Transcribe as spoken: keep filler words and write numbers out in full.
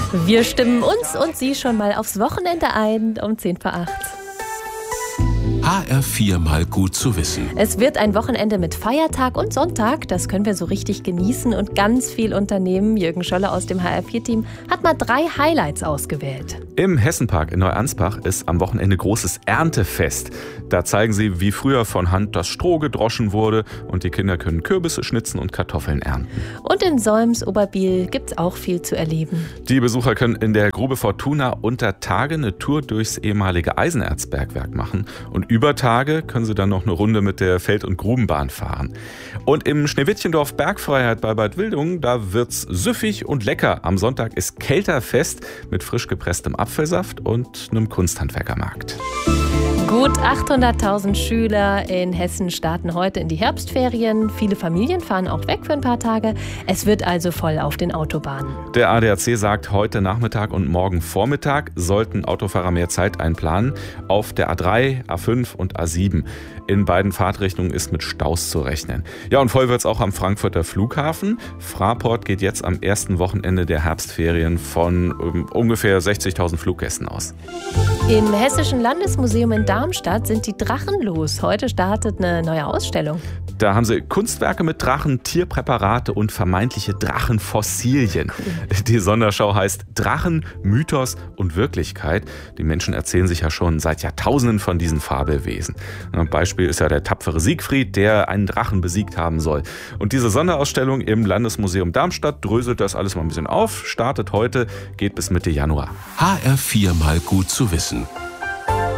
Wir stimmen uns und Sie schon mal aufs Wochenende ein um zehn vor acht. H R vier mal gut zu wissen. Es wird ein Wochenende mit Feiertag und Sonntag. Das können wir so richtig genießen und ganz viel unternehmen. Jürgen Scholle aus dem H R vier Team hat mal drei Highlights ausgewählt. Im Hessenpark in Neuansbach ist am Wochenende großes Erntefest. Da zeigen sie, wie früher von Hand das Stroh gedroschen wurde und die Kinder können Kürbisse schnitzen und Kartoffeln ernten. Und in Solms-Oberbiel gibt's auch viel zu erleben. Die Besucher können in der Grube Fortuna unter Tage eine Tour durchs ehemalige Eisenerzbergwerk machen und über Tage können sie dann noch eine Runde mit der Feld- und Grubenbahn fahren. Und im Schneewittchendorf Bergfreiheit bei Bad Wildungen, da wird's süffig und lecker. Am Sonntag ist Kelterfest mit frisch gepresstem Apfelsaft und einem Kunsthandwerkermarkt. Gut achthunderttausend Schüler in Hessen starten heute in die Herbstferien. Viele Familien fahren auch weg für ein paar Tage. Es wird also voll auf den Autobahnen. Der A D A C sagt, heute Nachmittag und morgen Vormittag sollten Autofahrer mehr Zeit einplanen. Auf der A drei, A fünf und A sieben. In beiden Fahrtrichtungen ist mit Staus zu rechnen. Ja, und voll wird's auch am Frankfurter Flughafen. Fraport geht jetzt am ersten Wochenende der Herbstferien von um, ungefähr sechzigtausend Fluggästen aus. Im Hessischen Landesmuseum in Darmstadt sind die Drachen los. Heute startet eine neue Ausstellung. Da haben sie Kunstwerke mit Drachen, Tierpräparate und vermeintliche Drachenfossilien. Die Sonderschau heißt Drachen, Mythos und Wirklichkeit. Die Menschen erzählen sich ja schon seit Jahrtausenden von diesen Fabelwesen. Ein Beispiel ist ja der tapfere Siegfried, der einen Drachen besiegt haben soll. Und diese Sonderausstellung im Landesmuseum Darmstadt dröselt das alles mal ein bisschen auf, startet heute, geht bis Mitte Januar. H R vier mal gut zu wissen.